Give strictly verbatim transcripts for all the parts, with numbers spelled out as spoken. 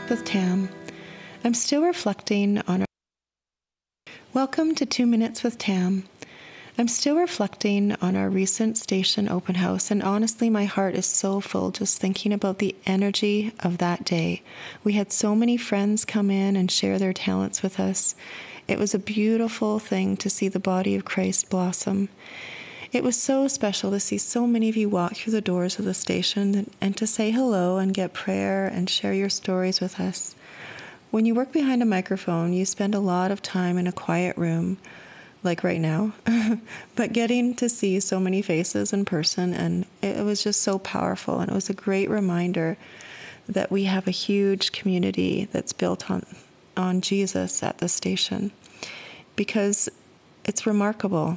with Tam. I'm still reflecting on our... Welcome to Two Minutes with Tam. I'm still reflecting on our recent station open house, and honestly, my heart is so full just thinking about the energy of that day. We had so many friends come in and share their talents with us. It was a beautiful thing to see the body of Christ blossom. It was so special to see so many of you walk through the doors of the station and to say hello and get prayer and share your stories with us. When you work behind a microphone, you spend a lot of time in a quiet room, like right now, but getting to see so many faces in person, and it was just so powerful, and it was a great reminder that we have a huge community that's built on, on Jesus at the station, because it's remarkable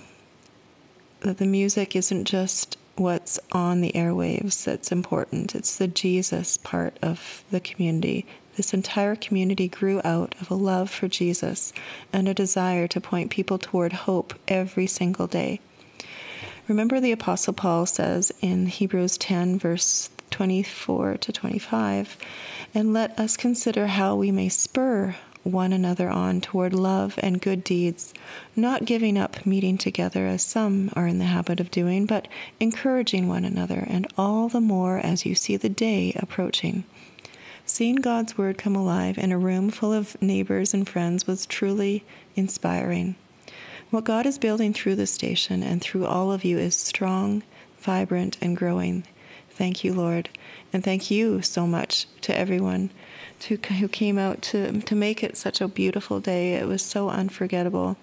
that the music isn't just what's on the airwaves that's important. It's the Jesus part of the community. This entire community grew out of a love for Jesus and a desire to point people toward hope every single day. Remember, the Apostle Paul says in Hebrews ten, verse twenty-four to twenty-five, "And let us consider how we may spur one another on toward love and good deeds, not giving up meeting together as some are in the habit of doing, but encouraging one another, and all the more as you see the day approaching." Seeing God's word come alive in a room full of neighbors and friends was truly inspiring. What God is building through the station and through all of you is strong, vibrant, and growing. Thank you, Lord. And thank you so much to everyone to, who came out to, to make it such a beautiful day. It was so unforgettable.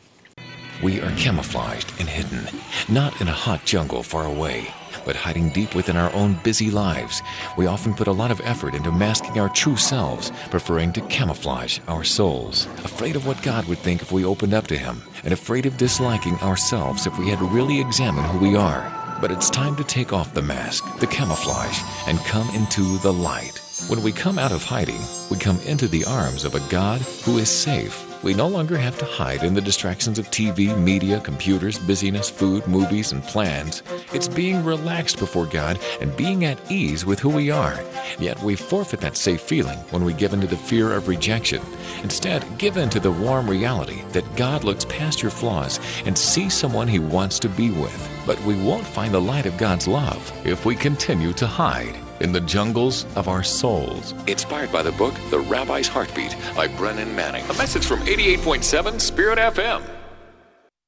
We are camouflaged and hidden, not in a hot jungle far away, but hiding deep within our own busy lives. We often put a lot of effort into masking our true selves, preferring to camouflage our souls, afraid of what God would think if we opened up to Him, and afraid of disliking ourselves if we had really examined who we are. But it's time to take off the mask, the camouflage, and come into the light. When we come out of hiding, we come into the arms of a God who is safe. We no longer have to hide in the distractions of T V, media, computers, busyness, food, movies, and plans. It's being relaxed before God and being at ease with who we are. Yet we forfeit that safe feeling when we give in to the fear of rejection. Instead, give in to the warm reality that God looks past your flaws and sees someone He wants to be with. But we won't find the light of God's love if we continue to hide in the jungles of our souls. Inspired by the book The Rabbi's Heartbeat by Brennan Manning. A message from eighty-eight point seven Spirit F M.